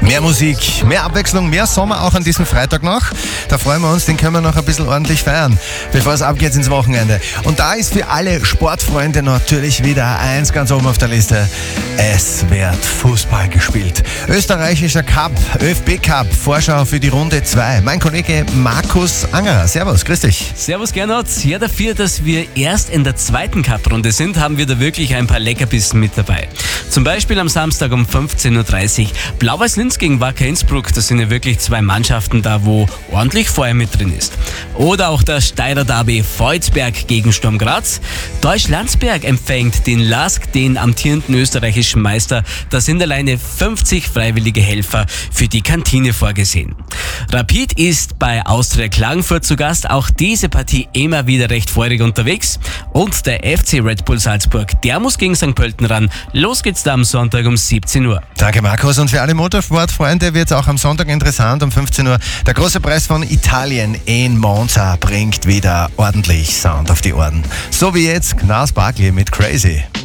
Mehr Musik, mehr Abwechslung, mehr Sommer auch an diesem Freitag noch. Da freuen wir uns, den können wir noch ein bisschen ordentlich feiern, bevor es abgeht ins Wochenende. Und da ist für alle Sportfreunde natürlich wieder eins ganz oben auf der Liste. Es wird Fußball gespielt. Österreichischer Cup, ÖFB Cup, Vorschau für die Runde 2. Mein Kollege Markus Angerer. Servus, grüß dich. Servus Gernot. Ja, dafür, dass wir erst in der zweiten Cup-Runde sind, haben wir da wirklich ein paar Leckerbissen mit dabei. Zum Beispiel am Samstag um 15.30 Uhr Blau-Weiß-Linz gegen Wacker Innsbruck. Das sind ja wirklich zwei Mannschaften da, wo ordentlich Feuer mit drin ist. Oder auch das Steirer Derby Volzberg gegen Sturm Graz. Deutsch-Landsberg empfängt den LASK, den amtierenden österreichischen Meister. Da sind alleine 50 freiwillige Helfer für die Kantine vorgesehen. Rapid ist bei Austria Klagenfurt zu Gast. Auch diese Partie immer wieder recht feurig unterwegs. Und der FC Red Bull Salzburg, der muss gegen St. Pölten ran. Los geht's da am Sonntag um 17 Uhr. Danke Markus, und für alle Motorsportfreunde wird es auch am Sonntag interessant um 15 Uhr. Der große Preis von Italien in Monza bringt wieder ordentlich Sound auf die Ohren. So wie jetzt Gnarls Barkley mit Crazy.